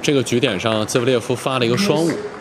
这个局点上，兹维列夫发了一个双误。